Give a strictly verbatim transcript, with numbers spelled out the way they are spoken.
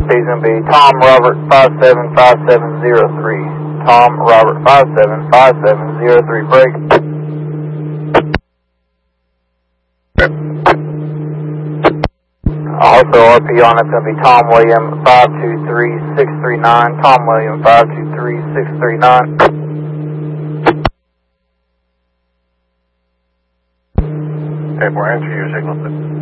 P is going to be Tom Robert five seven five seven zero three. Tom Robert five seven five seven zero three. Break. Also R P on it's going to be Tom William five two three six three nine. Tom William five two three six three nine. Okay, we'll answer your signal.